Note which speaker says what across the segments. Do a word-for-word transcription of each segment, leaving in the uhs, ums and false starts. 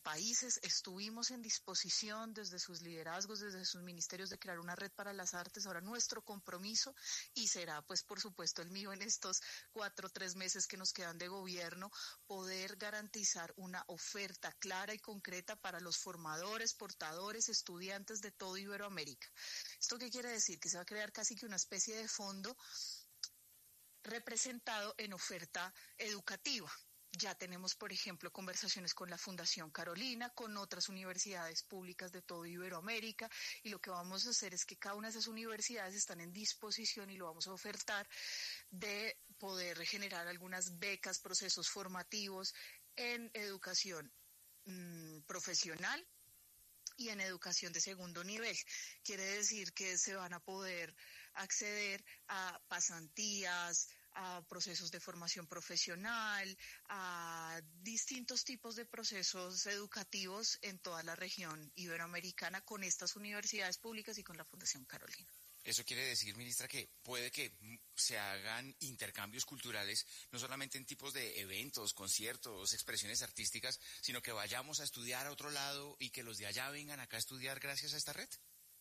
Speaker 1: países estuvimos en disposición desde sus liderazgos, desde sus ministerios, de crear una red para las artes. Ahora nuestro compromiso, y será pues por supuesto el mío en estos cuatro o tres meses que nos quedan de gobierno, poder garantizar una oferta clara y concreta para los formadores, portadores, estudiantes de todo Iberoamérica. ¿Esto qué quiere decir? Que se va a crear casi que una especie de fondo representado en oferta educativa. Ya tenemos, por ejemplo, conversaciones con la Fundación Carolina, con otras universidades públicas de todo Iberoamérica, y lo que vamos a hacer es que cada una de esas universidades están en disposición, y lo vamos a ofertar, de poder generar algunas becas, procesos formativos en educación mmm, profesional y en educación de segundo nivel. Quiere decir que se van a poder acceder a pasantías, a procesos de formación profesional, a distintos tipos de procesos educativos en toda la región iberoamericana con estas universidades públicas y con la Fundación Carolina.
Speaker 2: Eso quiere decir, ministra, que puede que se hagan intercambios culturales, no solamente en tipos de eventos, conciertos, expresiones artísticas, sino que vayamos a estudiar a otro lado y que los de allá vengan acá a estudiar gracias a esta red.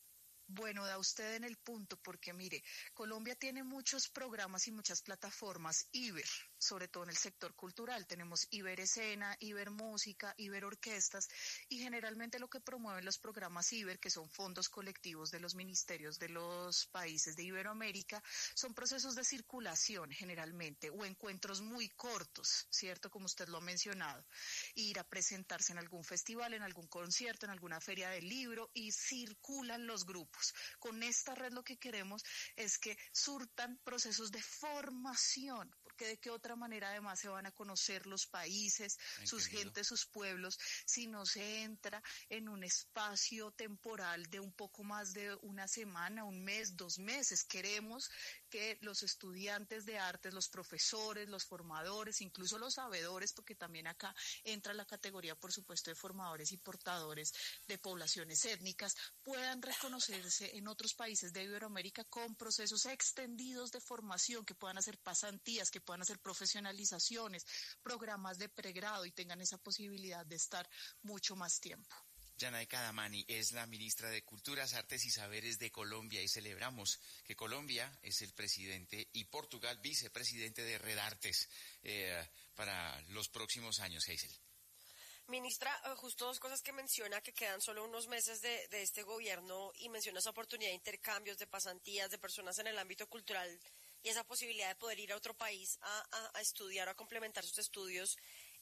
Speaker 1: Bueno, da usted en el punto, porque mire, Colombia tiene muchos programas y muchas plataformas Iber, sobre todo en el sector cultural. Tenemos Iberescena, Ibermúsica, Iberorquestas, y generalmente lo que promueven los programas Iber, que son fondos colectivos de los ministerios de los países de Iberoamérica, son procesos de circulación generalmente, o encuentros muy cortos, ¿cierto? Como usted lo ha mencionado, ir a presentarse en algún festival, en algún concierto, en alguna feria del libro, y circulan los grupos. Con esta red lo que queremos es que surtan procesos de formación, porque de qué otra manera además se van a conocer los países, Entendido. Sus gentes, sus pueblos, si no se entra en un espacio temporal de un poco más de una semana, un mes, dos meses. Queremos que los estudiantes de artes, los profesores, los formadores, incluso los sabedores, porque también acá entra la categoría, por supuesto, de formadores y portadores de poblaciones étnicas, puedan reconocer en otros países de Iberoamérica con procesos extendidos de formación, que puedan hacer pasantías, que puedan hacer profesionalizaciones, programas de pregrado, y tengan esa posibilidad de estar mucho más tiempo.
Speaker 2: Yanaika Damani es la ministra de Culturas, Artes y Saberes de Colombia, y celebramos que Colombia es el presidente y Portugal vicepresidente de Red Artes eh, para los próximos años. Hazel.
Speaker 3: Ministra, justo dos cosas que menciona, que quedan solo unos meses de, de este gobierno, y menciona esa oportunidad de intercambios, de pasantías, de personas en el ámbito cultural, y esa posibilidad de poder ir a otro país a, a, a estudiar o a complementar sus estudios.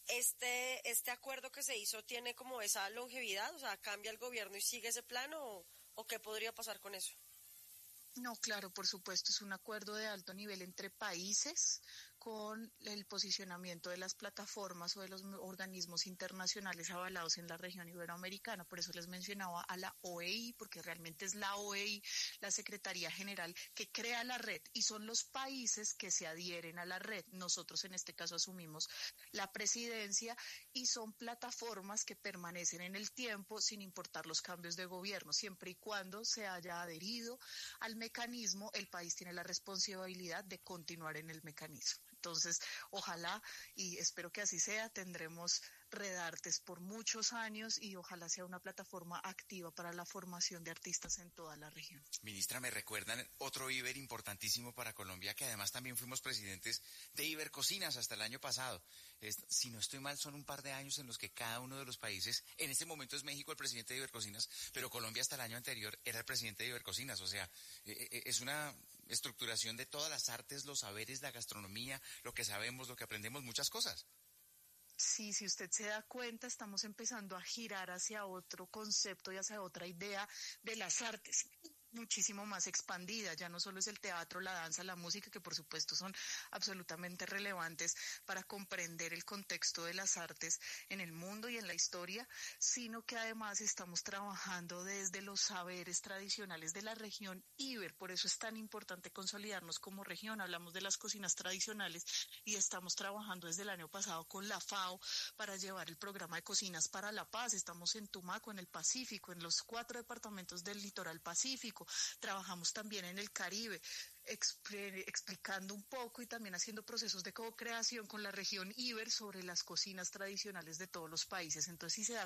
Speaker 3: Este, este acuerdo que se hizo tiene como esa longevidad, o sea, ¿cambia el gobierno y sigue ese plan, o, o qué podría pasar con eso?
Speaker 1: No, claro, por supuesto, es un acuerdo de alto nivel entre países, con el posicionamiento de las plataformas o de los organismos internacionales avalados en la región iberoamericana. Por eso les mencionaba a la O E I, porque realmente es la O E I, la Secretaría General, que crea la red, y son los países que se adhieren a la red. Nosotros en este caso asumimos la presidencia, y son plataformas que permanecen en el tiempo sin importar los cambios de gobierno. Siempre y cuando se haya adherido al mecanismo, el país tiene la responsabilidad de continuar en el mecanismo. Entonces, ojalá, y espero que así sea, tendremos Red Artes por muchos años, y ojalá sea una plataforma activa para la formación de artistas en toda la región.
Speaker 2: Ministra, me recuerdan otro Iber importantísimo para Colombia, que además también fuimos presidentes de Ibercocinas hasta el año pasado. Es, si no estoy mal, son un par de años en los que cada uno de los países, en este momento es México el presidente de Ibercocinas, pero Colombia hasta el año anterior era el presidente de Ibercocinas. O sea, eh, es una estructuración de todas las artes, los saberes, la gastronomía, lo que sabemos, lo que aprendemos, muchas cosas.
Speaker 1: Sí, si usted se da cuenta, estamos empezando a girar hacia otro concepto y hacia otra idea de las artes, muchísimo más expandida. Ya no solo es el teatro, la danza, la música, que por supuesto son absolutamente relevantes para comprender el contexto de las artes en el mundo y en la historia, sino que además estamos trabajando desde los saberes tradicionales de la región Iber. Por eso es tan importante consolidarnos como región. Hablamos de las cocinas tradicionales, y estamos trabajando desde el año pasado con la FAO para llevar el programa de Cocinas para la Paz. Estamos en Tumaco, en el Pacífico, en los cuatro departamentos del litoral pacífico. Trabajamos también en el Caribe, explicando un poco y también haciendo procesos de co-creación con la región Iber sobre las cocinas tradicionales de todos los países. Entonces, si se da